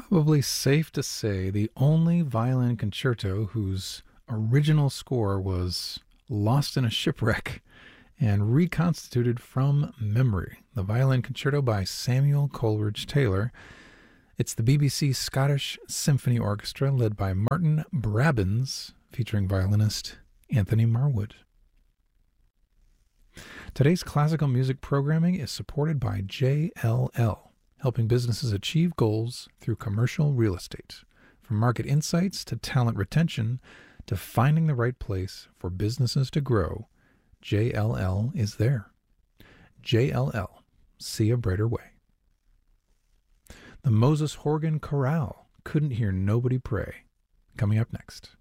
Probably safe to say the only violin concerto whose original score was lost in a shipwreck and reconstituted from memory. The Violin Concerto by Samuel Coleridge Taylor. It's the BBC Scottish Symphony Orchestra led by Martin Brabbins, featuring violinist Anthony Marwood. Today's classical music programming is supported by JLL, helping businesses achieve goals through commercial real estate. From market insights to talent retention to finding the right place for businesses to grow, JLL is there. JLL, see a brighter way. The Moses Horgan Chorale, Couldn't Hear Nobody Pray, coming up next.